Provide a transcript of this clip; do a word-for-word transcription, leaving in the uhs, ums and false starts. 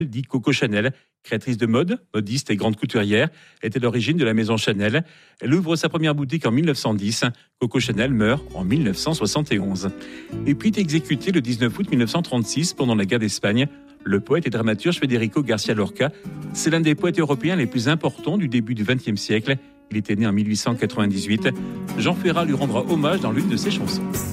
dit Coco Chanel, créatrice de mode, modiste et grande couturière, était à l'origine de la maison Chanel. Elle ouvre sa première boutique en dix-neuf cent dix. Coco Chanel meurt en dix-neuf cent soixante et onze. Et puis est exécuté le dix-neuf août dix-neuf cent trente-six pendant la guerre d'Espagne. Le poète et dramaturge Federico García Lorca, c'est l'un des poètes européens les plus importants du début du vingtième siècle. Il était né en mille huit cent quatre-vingt-dix-huit. Jean Ferrat lui rendra hommage dans l'une de ses chansons.